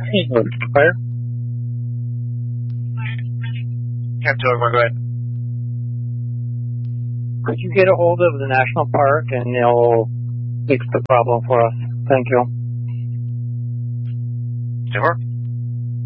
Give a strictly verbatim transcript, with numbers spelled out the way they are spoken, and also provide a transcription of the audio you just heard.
Fire? Captain Ogmar, go ahead. Could you get a hold of the National Park and they'll fix the problem for us? Thank you. Timber?